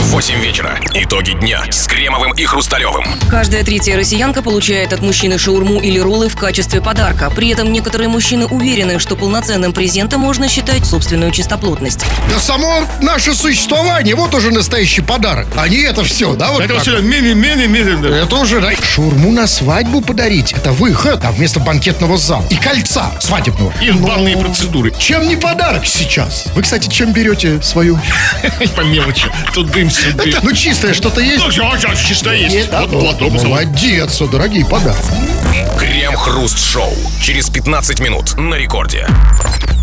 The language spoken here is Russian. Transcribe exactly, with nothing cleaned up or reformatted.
восемь вечера. Итоги дня с Кремовым и Хрусталевым. Каждая третья россиянка получает от мужчины шаурму или роллы в качестве подарка. При этом некоторые мужчины уверены, что полноценным презентом можно считать собственную чистоплотность. Да само наше существование, вот уже настоящий подарок. А не это все, да? Вот Это так. все ми-ми-ми-ми-ми. Это уже, да. Шаурму на свадьбу подарить — это выход, а вместо банкетного зала. И кольца свадебного. И банные процедуры. Чем не подарок сейчас? Вы, кстати, чем берете свою? По мелочи. Тут дым, сюда. Ну, чистое что-то есть? Ну, все, все, чисто есть. Нет, Вот ну, платок. молодец, дорогие подарки. Крем-хруст шоу. Через пятнадцать минут на рекорде.